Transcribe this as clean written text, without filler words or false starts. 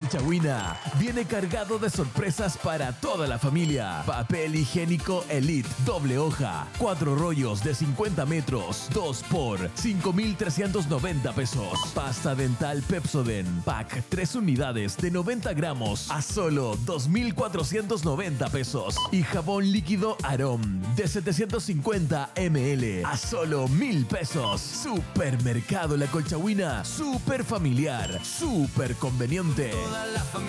Colchahuina viene cargado de sorpresas para toda la familia. Papel higiénico Elite doble hoja, 4 rollos de 50 metros, 2 por 5,390 pesos. Pasta dental Pepsodent Pack 3 unidades de 90 gramos a solo 2,490 pesos. Y jabón líquido Arom de 750 ml a solo 1,000 pesos. Supermercado La Colchahuina, super familiar, super conveniente. Toda la familia